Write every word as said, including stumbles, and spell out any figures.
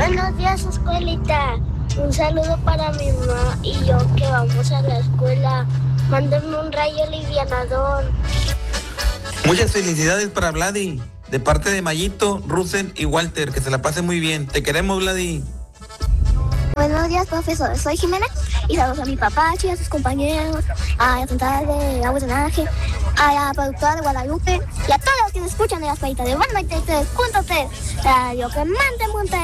Buenos días, escuelita. Un saludo para mi mamá y yo que vamos a la escuela. Mándenme un rayo alivianador. Muchas felicidades para Vladi, de parte de Mayito, Rusen y Walter, que se la pase muy bien. Te queremos, Vladi. Buenos días, profesor. Soy Jimena y saludos a mi papá, a sus compañeros, a la central de Aguas de Naje, a la productora de Guadalupe y a todos los que me escuchan en las palitas de One noventa y tres punto tres. Radio que mande monte.